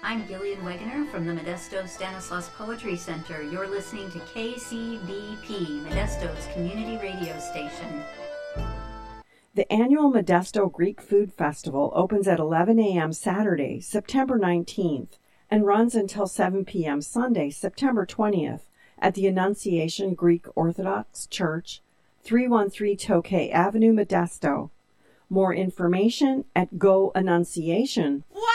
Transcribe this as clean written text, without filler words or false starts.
I'm Gillian Wegener from the Modesto Stanislaus Poetry Center. You're listening to KCBP, Modesto's community radio station. The annual Modesto Greek Food Festival opens at 11 a.m. Saturday, September 19th, and runs until 7 p.m. Sunday, September 20th, at the Annunciation Greek Orthodox Church, 313 Tokay Avenue, Modesto. More information at Go Annunciation. Wow!